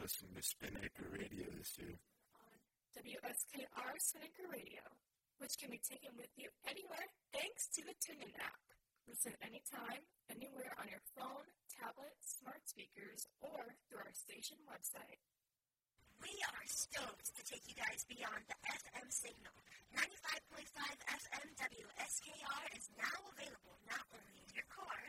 us from the Spinnaker Radio this year. On WSKR Spinnaker Radio, which can be taken with you anywhere thanks to the TuneIn app. Listen anytime, anywhere on your phone, tablet, smart speakers, or through our station website. We are stoked to take you guys beyond the FM signal. 95.5 FM WSKR is now available not only in your car,